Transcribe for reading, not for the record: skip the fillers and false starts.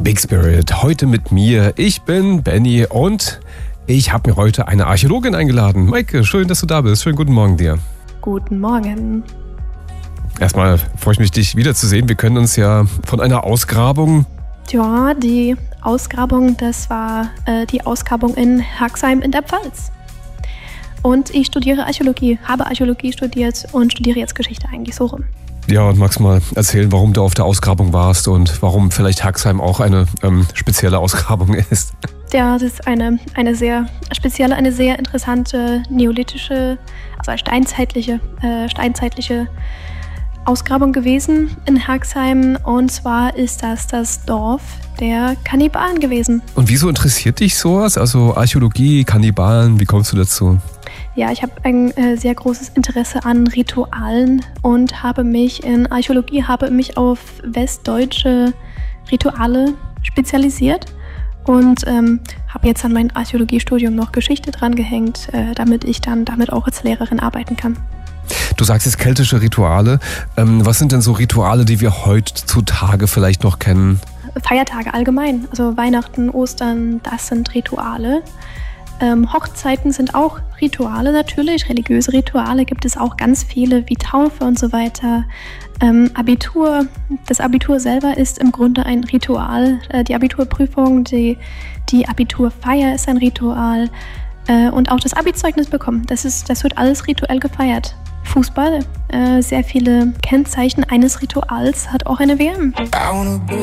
Big Spirit, heute mit mir. Ich bin Benny und ich habe mir heute eine Archäologin eingeladen. Maike, schön, dass du da bist. Schönen guten Morgen dir. Guten Morgen. Erstmal freue ich mich, dich wiederzusehen. Wir können uns ja von einer Ausgrabung... Ja, die Ausgrabung, das war die Ausgrabung in Herxheim in der Pfalz. Und ich studiere Archäologie, habe Archäologie studiert und studiere jetzt Geschichte eigentlich so rum. Ja, und magst mal erzählen, warum du auf der Ausgrabung warst und warum vielleicht Herxheim auch eine spezielle Ausgrabung ist? Ja, das ist eine sehr spezielle, eine sehr interessante neolithische, also steinzeitliche Ausgrabung gewesen in Herxheim. Und zwar ist das Dorf der Kannibalen gewesen. Und wieso interessiert dich sowas? Also Archäologie, Kannibalen, wie kommst du dazu? Ja, ich habe ein sehr großes Interesse an Ritualen und habe mich in Archäologie auf westdeutsche Rituale spezialisiert und habe jetzt an mein Archäologiestudium noch Geschichte dran gehängt, damit ich dann damit auch als Lehrerin arbeiten kann. Du sagst jetzt keltische Rituale. Was sind denn so Rituale, die wir heutzutage vielleicht noch kennen? Feiertage allgemein, also Weihnachten, Ostern, das sind Rituale. Hochzeiten sind auch Rituale natürlich, religiöse Rituale gibt es auch ganz viele, wie Taufe und so weiter. Abitur, das Abitur selber ist im Grunde ein Ritual. Die Abiturprüfung, die Abiturfeier ist ein Ritual. Und auch das Abi-Zeugnis bekommen, das wird alles rituell gefeiert. Fußball, sehr viele Kennzeichen eines Rituals hat auch eine WM.